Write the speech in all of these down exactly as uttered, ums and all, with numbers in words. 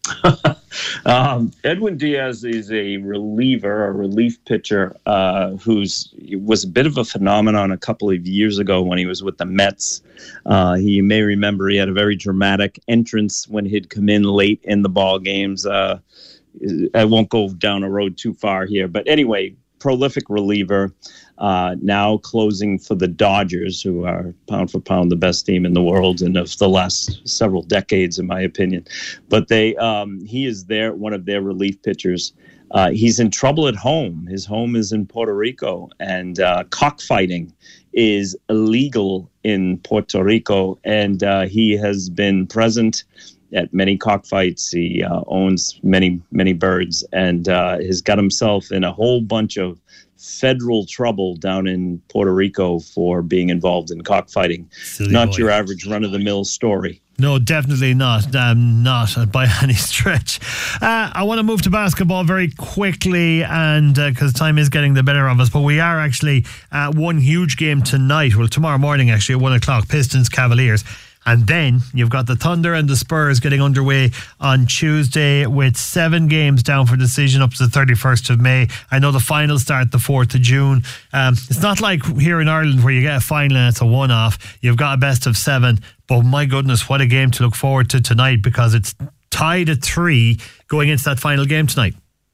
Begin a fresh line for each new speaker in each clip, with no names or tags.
um, Edwin Diaz is a reliever, a relief pitcher, uh, who's was a bit of a phenomenon a couple of years ago when he was with the Mets. Uh, he, you may remember he had a very dramatic entrance when he'd come in late in the ball games. Uh, I won't go down a road too far here, but anyway, prolific reliever. Uh, now closing for the Dodgers, who are pound for pound the best team in the world and of the last several decades, in my opinion. But they, um, he is there, one of their relief pitchers. Uh, he's in trouble at home. His home is in Puerto Rico, and uh, cockfighting is illegal in Puerto Rico, and uh, he has been present at many cockfights. He uh, owns many, many birds, and uh, has got himself in a whole bunch of federal trouble down in Puerto Rico for being involved in cockfighting. Silly not boy. Your average run-of-the-mill story.
No, definitely not. Um, not by any stretch. Uh, I want to move to basketball very quickly, and because uh, time is getting the better of us, but we are actually at one huge game tonight. Well, tomorrow morning, actually, at one o'clock, Pistons Cavaliers. And then you've got the Thunder and the Spurs getting underway on Tuesday with seven games down for decision up to the thirty-first of May. I know the finals start the fourth of June. Um, it's not like here in Ireland where you get a final and it's a one-off. You've got a best of seven. But my goodness, what a game to look forward to tonight, because it's tied at three going into that final game tonight.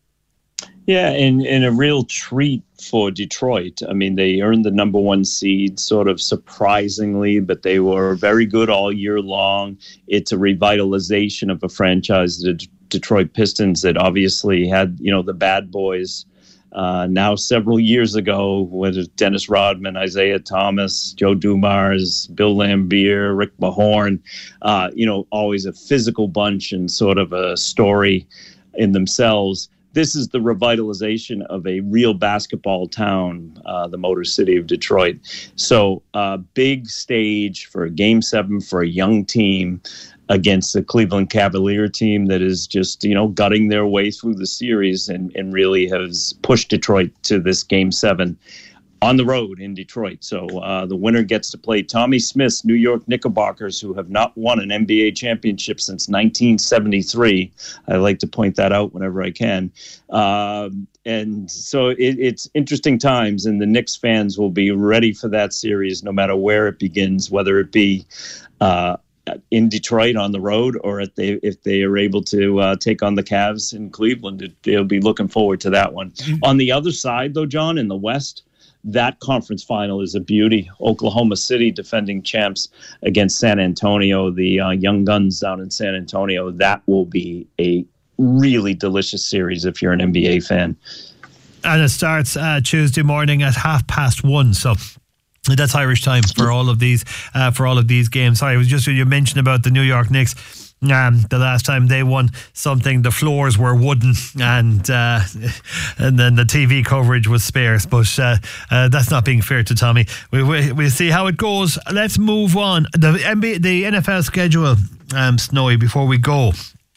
Yeah, and, and a real treat for Detroit. I mean, they earned the number one seed sort of surprisingly, but they were very good all year long. It's a revitalization of a franchise, the D- Detroit Pistons, that obviously had, you know, the bad boys uh, now several years ago with Dennis Rodman, Isaiah Thomas, Joe Dumars, Bill Laimbeer, Rick Mahorn, uh, you know, always a physical bunch and sort of a story in themselves. This is the revitalization of a real basketball town, uh, the Motor City of Detroit. So uh, big stage for a game seven for a young team against the Cleveland Cavalier team that is just, you know, gutting their way through the series and, and really has pushed Detroit to this game seven on the road in Detroit. So uh, the winner gets to play Tommy Smith's New York Knickerbockers, who have not won an N B A championship since nineteen seventy-three. I like to point that out whenever I can. Um, and so it, it's interesting times, and the Knicks fans will be ready for that series no matter where it begins, whether it be uh, in Detroit on the road or if they, if they are able to uh, take on the Cavs in Cleveland. They'll be looking forward to that one. Mm-hmm. On the other side, though, John, in the West, that conference final is a beauty. Oklahoma City defending champs against San Antonio, the uh, Young Guns down in San Antonio. That will be a really delicious series if you're an N B A fan.
And it starts uh, Tuesday morning at half past one. So that's Irish time for all of these uh, for all of these games. Sorry, it was just you mentioned about the New York Knicks. Um, the last time they won something, the floors were wooden, and uh, and then the T V coverage was sparse. But uh, uh, that's not being fair to Tommy. We we we'll see how it goes. Let's move on. The N B A, the N F L schedule, um, Snowy. Before we go,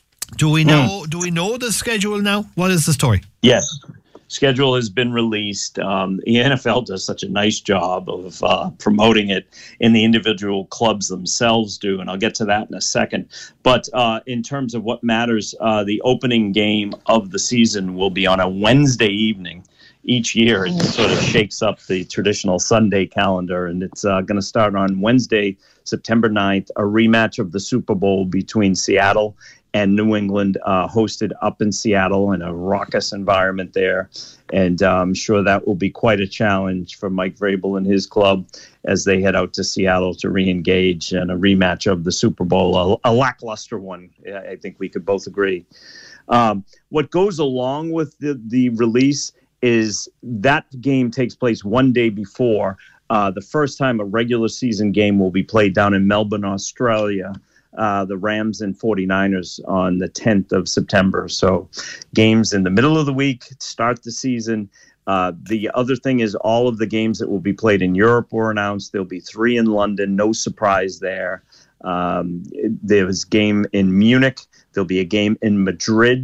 do we know? Mm. Do we know the schedule now? What is the story?
Yes. Schedule has been released. Um, the N F L does such a nice job of uh, promoting it, and the individual clubs themselves do, and I'll get to that in a second. But uh, in terms of what matters, uh, the opening game of the season will be on a Wednesday evening each year. It sort of shakes up the traditional Sunday calendar, and it's uh, going to start on Wednesday, September ninth, a rematch of the Super Bowl between Seattle and New England, uh, hosted up in Seattle in a raucous environment there. And uh, I'm sure that will be quite a challenge for Mike Vrabel and his club as they head out to Seattle to re-engage in a rematch of the Super Bowl, a, a lackluster one. I think we could both agree. Um, what goes along with the, the release is that game takes place one day before uh, the first time a regular season game will be played down in Melbourne, Australia. Uh, the Rams and 49ers on the tenth of September. So games in the middle of the week, start the season. Uh, the other thing is all of the games that will be played in Europe were announced. There'll be three in London. No surprise there. Um, there was a game in Munich. There'll be a game in Madrid.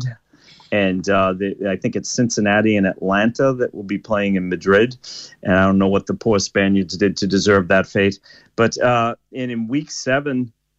And uh, the, I think it's Cincinnati and Atlanta that will be playing in Madrid. And I don't know what the poor Spaniards did to deserve that fate. But uh, and in week seven,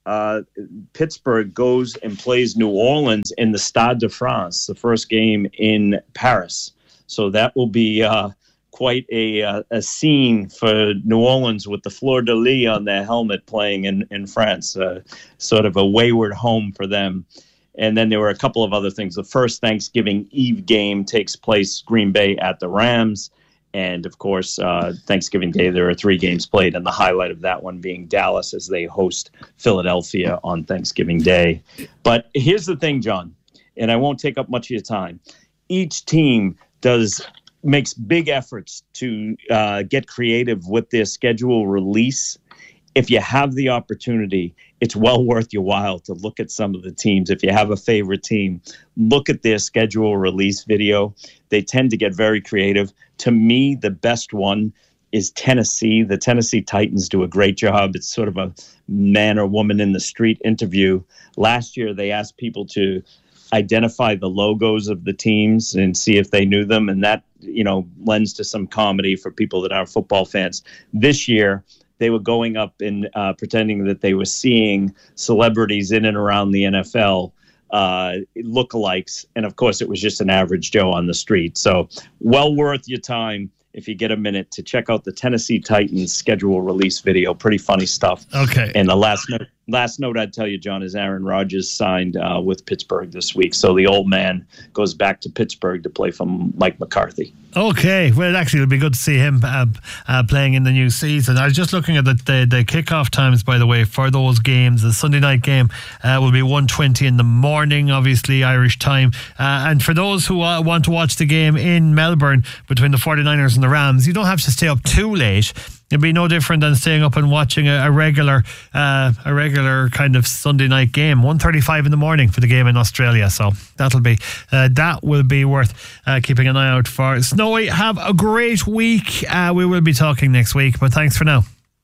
uh, Pittsburgh goes and plays New Orleans in the Stade de France, the first game in Paris. So that will be uh, quite a uh, a scene for New Orleans with the fleur-de-lis on their helmet playing in, in France, uh, sort of a wayward home for them. And then there were a couple of other things. The first Thanksgiving Eve game takes place Green Bay at the Rams. And, of course, uh, Thanksgiving Day, there are three games played, and the highlight of that one being Dallas as they host Philadelphia on Thanksgiving Day. But here's the thing, John, and I won't take up much of your time. Each team does makes big efforts to uh, get creative with their schedule release. If you have the opportunity, it's well worth your while to look at some of the teams. If you have a favorite team, look at their schedule release video. They tend to get very creative. To me, the best one is Tennessee. The Tennessee Titans do a great job. It's sort of a man or woman in the street interview. Last year, they asked people to identify the logos of the teams and see if they knew them, and that, you know, lends to some comedy for people that aren't football fans. This year, they were going up and uh, pretending that they were seeing celebrities in and around the N F L, uh, lookalikes, and of course, it was just an average Joe on the street. So, well worth your time if you get a minute to check out the Tennessee Titans schedule release video. Pretty funny stuff.
Okay.
And the last note, last note I'd tell you, John, is Aaron Rodgers signed uh, with Pittsburgh this week. So the old man goes back to Pittsburgh to play for Mike McCarthy.
Okay, well, actually, it'll be good to see him uh, uh, playing in the new season. I was just looking at the, the, the kickoff times, by the way, for those games. The Sunday night game uh, will be one twenty in the morning, obviously, Irish time. Uh, and for those who uh, want to watch the game in Melbourne between the forty-niners and the Rams, you don't have to stay up too late. It'd be no different than staying up and watching a, a regular uh, a regular kind of Sunday night game. one thirty-five in the morning for the game in Australia. So that'll be uh, that will be worth uh, keeping an eye out for. Snowy, have a great week. Uh, we will be talking next week, but thanks for now.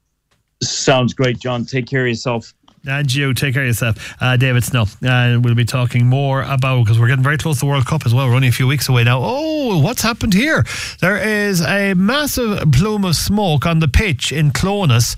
Sounds great, John. Take care of yourself.
And you, take care of yourself. Uh, David Snow. And uh, we'll be talking more about, because we're getting very close to the World Cup as well. We're only a few weeks away now. Oh, what's happened here? There is a massive plume of smoke on the pitch in Clonus,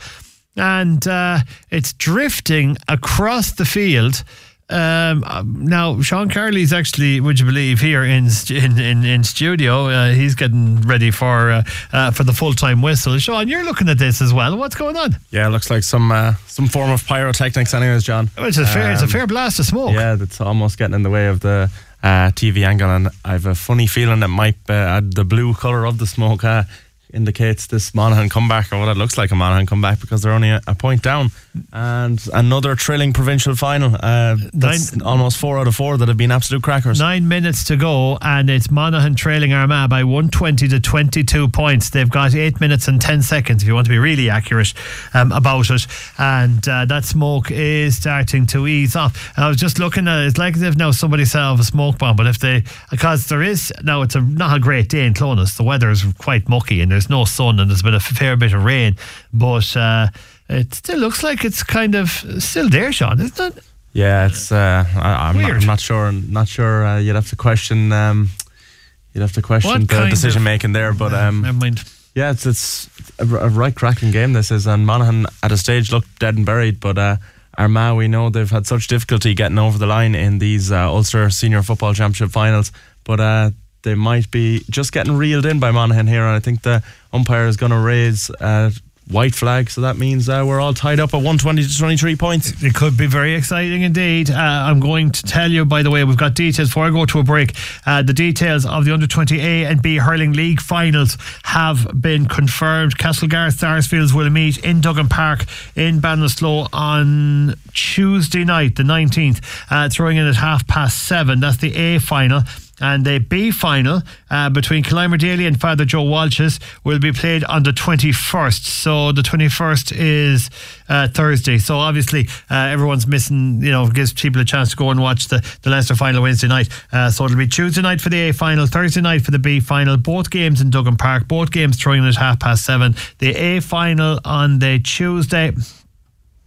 and uh, it's drifting across the field. Um, now, Sean Carley's actually, would you believe, here in in in, in studio. Uh, he's getting ready for uh, uh, for the full time whistle. Sean, you're looking at this as well. What's going on?
Yeah, it looks like some uh, some form of pyrotechnics, anyways, John.
Well, it's a fair, um, it's a fair blast of smoke.
Yeah, that's almost getting in the way of the uh, T V angle, and I've a funny feeling that might uh, the blue colour of the smoke uh, indicates this Monaghan comeback, or what it looks like a Monaghan comeback, because they're only a, a point down. And another thrilling provincial final. Uh, that's Nine, almost four out of four that have been absolute crackers.
Nine minutes to go, and it's Monaghan trailing Armagh by one twenty to twenty-two points. They've got eight minutes and ten seconds, if you want to be really accurate um, about it. And uh, that smoke is starting to ease off. I was just looking at it. It's like as if now somebody set off a smoke bomb, but if they, because there is, now it's a, not a great day in Clonus. The weather is quite mucky, and there's no sun, and there's been a fair bit of rain, but uh, it still looks like it's kind of still there, Sean, isn't it?
Yeah, it's. Uh, I, I'm, not, I'm not sure. Not sure. Uh, you'd have to question. Um, you'd have to question what the decision of, making there, but um,
never mind.
Yeah, it's it's a, a right cracking game. This is, and Monaghan at a stage looked dead and buried, but uh, Armagh, we know they've had such difficulty getting over the line in these uh, Ulster Senior Football Championship finals, but. Uh, They might be just getting reeled in by Monaghan here, and I think the umpire is going to raise a white flag, so that means uh, we're all tied up at one twenty to twenty-three points.
It could be very exciting indeed. Uh, I'm going to tell you, by the way, we've got details before I go to a break. Uh, the details of the under twenty A and B hurling league finals have been confirmed. Castlegar Sarsfields will meet in Duggan Park in Ballinasloe on Tuesday night, the nineteenth, uh, throwing in at half past seven. That's the A final. And the B final uh, between Killimer Daly and Father Joe Walsh's will be played on the twenty-first. So the twenty-first is uh, Thursday. So obviously uh, everyone's missing, you know, gives people a chance to go and watch the, the Leinster final Wednesday night. Uh, so it'll be Tuesday night for the A final, Thursday night for the B final. Both games in Duggan Park, both games throwing in at half past seven. The A final on the Tuesday.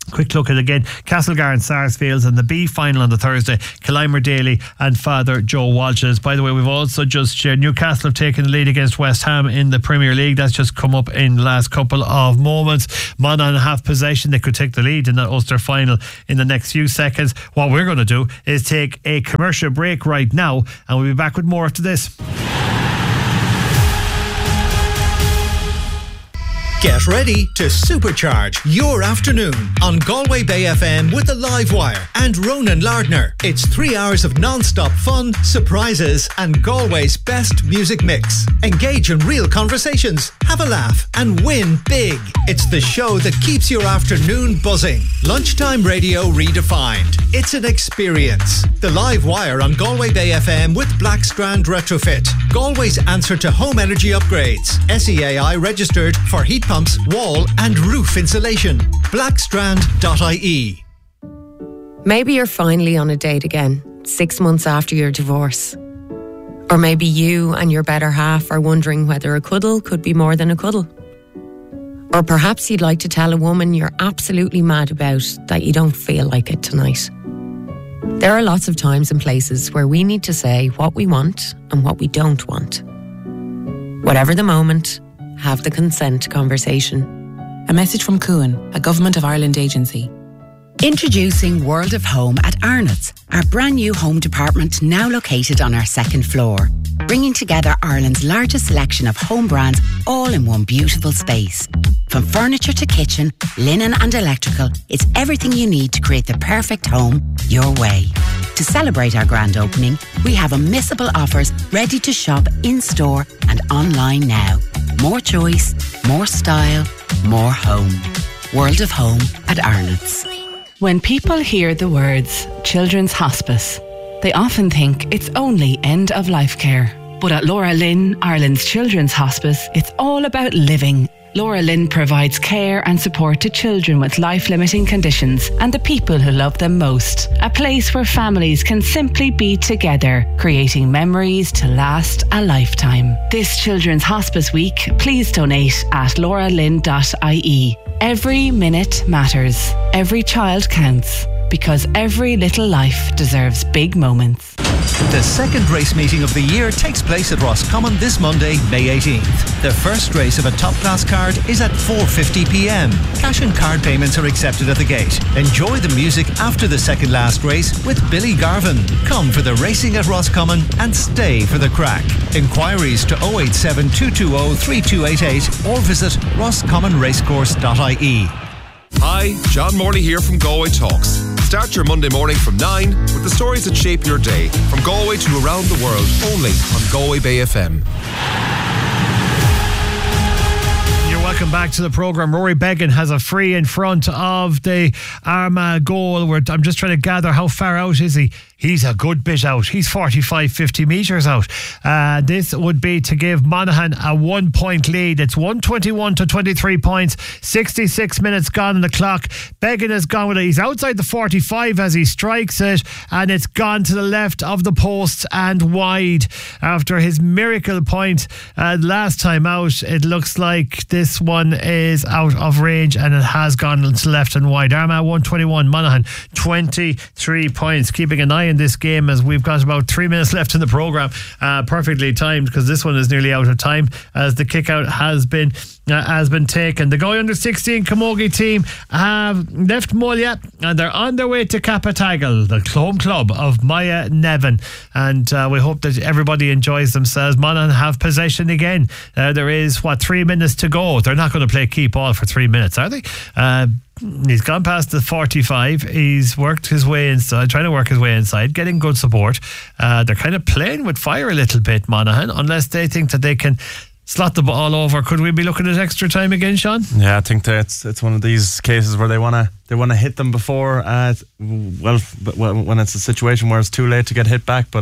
Quick look at it again. Castlegar and Sarsfields, and the B final on the Thursday. Killimer Daly and Father Joe Walsh's. By the way, we've also just shared Newcastle have taken the lead against West Ham in the Premier League. That's just come up in the last couple of moments. Monaghan have possession. They could take the lead in that Ulster final in the next few seconds. What we're going to do is take a commercial break right now, and we'll be back with more after this.
Get ready to supercharge your afternoon on Galway Bay F M with the Live Wire and Ronan Lardner. It's three hours of non-stop fun, surprises and Galway's best music mix. Engage in real conversations, have a laugh and win big. It's the show that keeps your afternoon buzzing. Lunchtime radio redefined. It's an experience. The Live Wire on Galway Bay F M with Blackstrand Retrofit. Galway's answer to home energy upgrades. S E A I registered for heat pumps, wall and roof insulation. blackstrand dot I E.
Maybe you're finally on a date again, six months after your divorce. Or maybe you and your better half are wondering whether a cuddle could be more than a cuddle. Or perhaps you'd like to tell a woman you're absolutely mad about that you don't feel like it tonight. There are lots of times and places where we need to say what we want and what we don't want. Whatever the moment, have the consent conversation.
A message from Cuan, a Government of Ireland agency.
Introducing World of Home at Arnott's, our brand new home department now located on our second floor, bringing together Ireland's largest selection of home brands all in one beautiful space. From furniture to kitchen, linen and electrical, it's everything you need to create the perfect home your way. To celebrate our grand opening, we have unmissable offers ready to shop in-store and online now. More choice, more style, more home. World of Home at Arnott's.
When people hear the words Children's Hospice, they often think it's only end-of-life care. But at Laura Lynn, Ireland's Children's Hospice, it's all about living. Laura Lynn provides care and support to children with life-limiting conditions and the people who love them most. A place where families can simply be together, creating memories to last a lifetime. This Children's Hospice Week, please donate at laura lynn dot I E. Every minute matters. Every child counts. Because every little life deserves big moments.
The second race meeting of the year takes place at Roscommon this Monday, May eighteenth. The first race of a top-class card is at four fifty p m. Cash and card payments are accepted at the gate. Enjoy the music after the second last race with Billy Garvin. Come for the racing at Roscommon and stay for the crack. Inquiries to oh eight seven, two two oh, three two eight eight or visit roscommon racecourse dot I E.
Hi, John Morley here from Galway Talks. Start your Monday morning from nine with the stories that shape your day. From Galway to around the world, only on Galway Bay F M.
You're welcome back to the programme. Rory Beggan has a free in front of the Armagh goal. Where I'm just trying to gather how far out is he. He's a good bit out. He's forty-five, fifty metres out. Uh, this would be to give Monaghan a one point lead. It's one twenty-one to twenty-three points. sixty-six minutes gone on the clock. Beggan has gone with it. He's outside the forty-five as he strikes it, and it's gone to the left of the post and wide. After his miracle point uh, last time out, it looks like this one is out of range and it has gone to left and wide. Armagh one twenty-one, Monaghan twenty-three points. Keeping an eye in this game as we've got about three minutes left in the programme. Uh, perfectly timed because this one is nearly out of time as the kick out has been uh, has been taken. The Galway under sixteen Camogie team have left Molia and they're on their way to Capatagal, the home club of Maya Nevin, and uh, we hope that everybody enjoys themselves. Monaghan have possession again. Uh, there is what three minutes to go. They're not going to play keep ball for three minutes, are they? Uh, He's gone past the forty-five. He's worked his way inside, trying to work his way inside, getting good support. Uh, they're kind of playing with fire a little bit, Monaghan, unless they think that they can slot the ball over. Could we be looking at extra time again, Sean?
Yeah, I think that it's it's one of these cases where they want to they want to hit them before. Uh, well, but when it's a situation where it's too late to get hit back, but uh,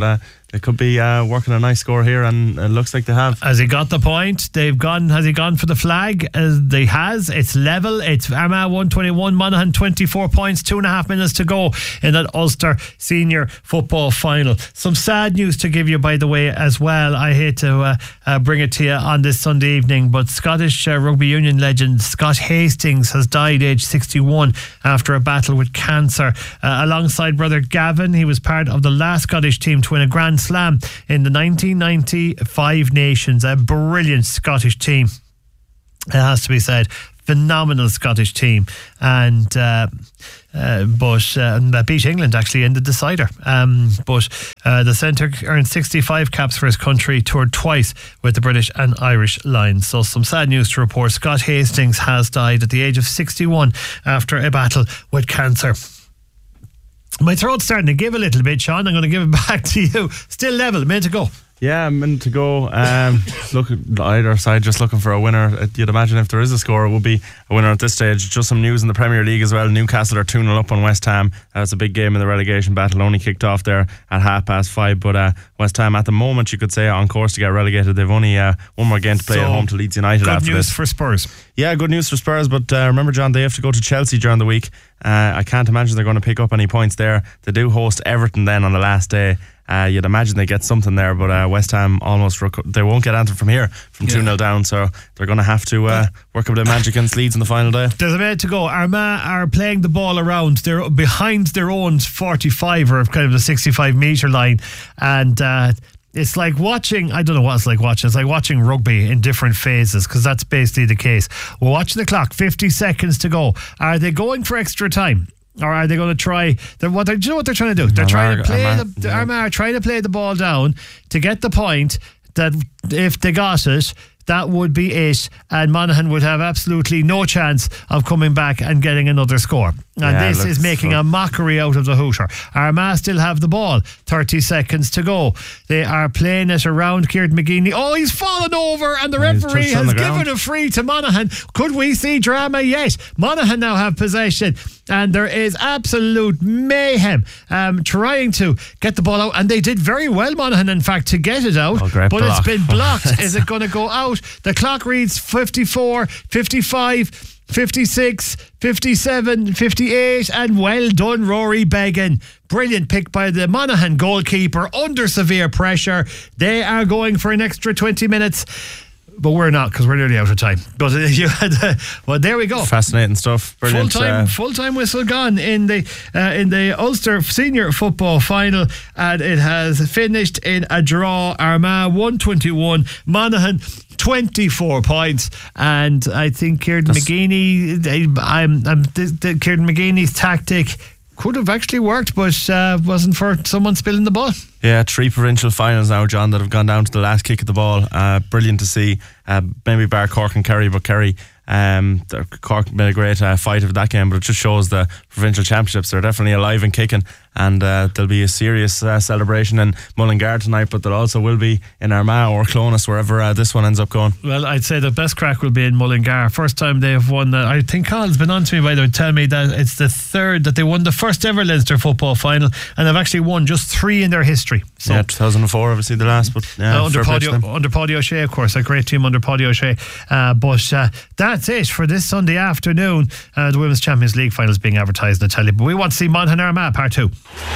They could be uh, working a nice score here, and it looks like they have.
Has he got the point? They've gone. Has he gone for the flag? As they has. It's level. It's Armagh one twenty-one, Monaghan twenty-four points. Two and a half minutes to go in that Ulster Senior Football Final. Some sad news to give you, by the way, as well. I hate to uh, uh, bring it to you on this Sunday evening, but Scottish uh, rugby union legend Scott Hastings has died aged sixty-one after a battle with cancer. Uh, alongside brother Gavin, he was part of the last Scottish team to win a Grand Slam in the nineteen ninety-five Nations. A brilliant Scottish team, it has to be said. Phenomenal Scottish team, and uh, uh, but uh, that beat England actually in the decider. Um, but uh, the centre earned sixty-five caps for his country, toured twice with the British and Irish Lions. So some sad news to report. Scott Hastings has died at the age of sixty-one after a battle with cancer. My throat's starting to give a little bit, Sean. I'm going to give it back to you. Still level, a minute to go.
Yeah, a minute to go. Um, look at either side, just looking for a winner. You'd imagine if there is a score, it will be a winner at this stage. Just some news in the Premier League as well. Newcastle are two nil up on West Ham. That's a big game in the relegation battle. Only kicked off there at half past five. But uh, West Ham, at the moment, you could say, on course to get relegated. They've only uh, one more game to play so at home to Leeds United
good
after this.
Good news for Spurs.
Yeah, good news for Spurs. But uh, remember, John, they have to go to Chelsea during the week. Uh, I can't imagine they're going to pick up any points there. They do host Everton then on the last day. Uh, you'd imagine they get something there, but uh, West Ham almost rec- they won't get anything from here from two nil down, so they're going to have to uh, work a bit of magic against Leeds in the final day.
There's a minute to go. Armagh are playing the ball around. They're behind their own forty-five or kind of the sixty-five metre line, and uh, it's like watching, I don't know what it's like watching, it's like watching rugby in different phases, because that's basically the case. We're watching the clock, fifty seconds to go. Are they going for extra time? Or are they going to try? What? Do you know what they're trying to do? They're
Armagh,
trying to play
Armagh,
the
yeah.
Armagh are trying to play the ball down to get the point that if they got it, that would be it, and Monaghan would have absolutely no chance of coming back and getting another score. And
yeah,
this is making
so.
a mockery out of the Hooter. Armagh still have the ball. thirty seconds to go. They are playing it around Kieran McGeeney. Oh, he's fallen over, and the
yeah,
referee has given
ground.
a free to Monaghan. Could we see drama yet? Monaghan now have possession, and there is absolute mayhem um, trying to get the ball out, and they did very well, Monaghan, in fact, to get it out.
Oh, great
but
block.
It's been blocked. Is it going to go out? The clock reads fifty-four, fifty-five, fifty-six, fifty-seven, fifty-eight, and well done, Rory Beggan. Brilliant pick by the Monaghan goalkeeper under severe pressure. They are going for an extra twenty minutes, but we're not, because we're nearly out of time. But uh, you had, uh, well, there we go.
Fascinating stuff. Brilliant.
Full time,
uh,
full time whistle gone in the uh, in the Ulster Senior Football Final, and it has finished in a draw. Armagh one twenty-one, Monaghan twenty-four points, and I think Kieran McGeeney, I, I'm, I'm the, the Kieran McGeeney's tactic could have actually worked, but uh, wasn't for someone spilling the ball.
Yeah, three provincial finals now, John, that have gone down to the last kick of the ball. Uh, brilliant to see. Uh, maybe bar Cork and Kerry, but Kerry, um, Cork made a great uh, fight of that game, but it just shows the provincial championships, they're definitely alive and kicking, and uh, there'll be a serious uh, celebration in Mullingar tonight, but there also will be in Armagh or Clonus, wherever uh, this one ends up going.
Well, I'd say the best crack will be in Mullingar. First time they've won the, I think Colin's been on to me by the way, tell me that it's the third that they won the first ever Leinster football final, and they've actually won just three in their history. So,
yeah, two thousand four obviously the last, but yeah,
uh, under, Paddy, under Paddy O'Shea, of course, a great team under Paddy O'Shea. Uh, but uh, that's it for this Sunday afternoon. Uh, the Women's Champions League final is being advertised, I tell you. But we want to see Monaghan Armagh part two.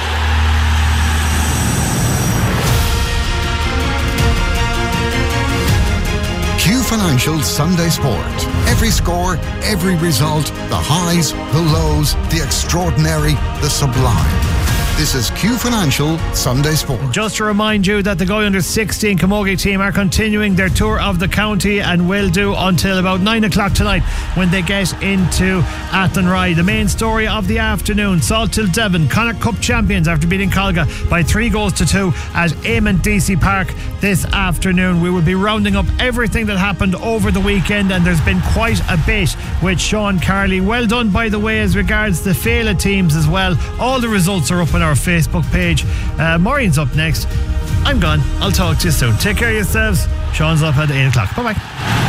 Q Financial Sunday Sport. Every score, every result, the highs, the lows, the extraordinary, the sublime. This is Q Financial Sunday Sport.
Just to remind you that the Galway under sixteen Camogie team are continuing their tour of the county and will do until about nine o'clock tonight when they get into Athenry. The main story of the afternoon, Salthill Devon, Connacht Cup champions after beating Colga by three goals to two at Eamon D C Park this afternoon. We will be rounding up everything that happened over the weekend, and there's been quite a bit with Sean Carley. Well done, by the way, as regards the Féile teams as well. All the results are up on our Facebook page. uh, Maureen's up next. I'm gone. I'll talk to you soon. Take care of yourselves. Sean's up at eight o'clock. Bye bye.